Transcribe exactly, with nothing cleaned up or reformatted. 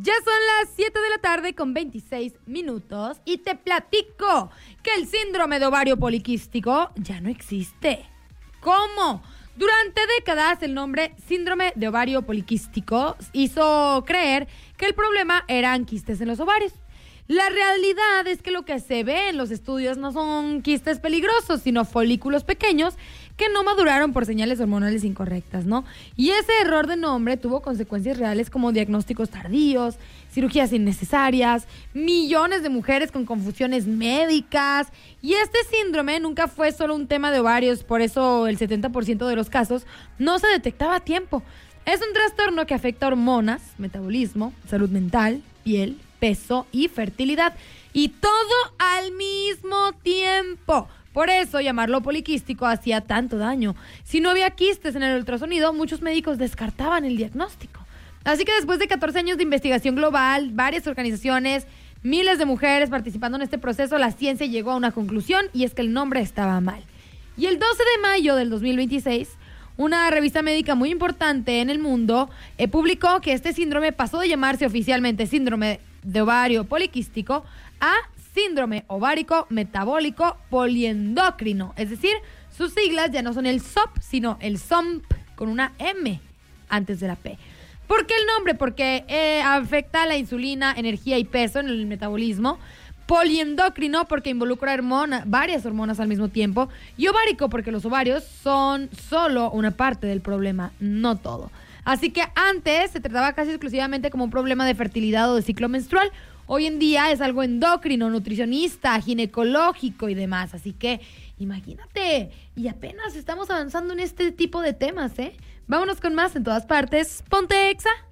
Ya son las siete de la tarde con veintiséis minutos y te platico que el síndrome de ovario poliquístico ya no existe. ¿Cómo? Durante décadas el nombre síndrome de ovario poliquístico hizo creer que el problema eran quistes en los ovarios. La realidad es que lo que se ve en los estudios no son quistes peligrosos, sino folículos pequeños que no maduraron por señales hormonales incorrectas, ¿no? Y ese error de nombre tuvo consecuencias reales como diagnósticos tardíos, cirugías innecesarias, millones de mujeres con confusiones médicas. Y este síndrome nunca fue solo un tema de ovarios, por eso el setenta por ciento de los casos no se detectaba a tiempo. Es un trastorno que afecta hormonas, metabolismo, salud mental, piel, peso y fertilidad. Y todo al mismo tiempo. Por eso llamarlo poliquístico hacía tanto daño. Si no había quistes en el ultrasonido, muchos médicos descartaban el diagnóstico. Así que después de catorce años de investigación global, varias organizaciones, miles de mujeres participando en este proceso, la ciencia llegó a una conclusión y es que el nombre estaba mal. Y el doce de mayo del dos mil veintiséis, una revista médica muy importante en el mundo eh, publicó que este síndrome pasó de llamarse oficialmente síndrome de ovario poliquístico a síndrome ovárico metabólico poliendocrino. Es decir, sus siglas ya no son el S O P, sino el S O M P con una M antes de la P. ¿Por qué el nombre? Porque eh, afecta la insulina, energía y peso en el metabolismo. Poliendocrino porque involucra hormona, varias hormonas al mismo tiempo. Y ovárico porque los ovarios son solo una parte del problema, no todo. Así que antes se trataba casi exclusivamente como un problema de fertilidad o de ciclo menstrual. Hoy en día es algo endocrino, nutricionista, ginecológico y demás. Así que imagínate, y apenas estamos avanzando en este tipo de temas, ¿eh? Vámonos con más en todas partes. Ponte Exa.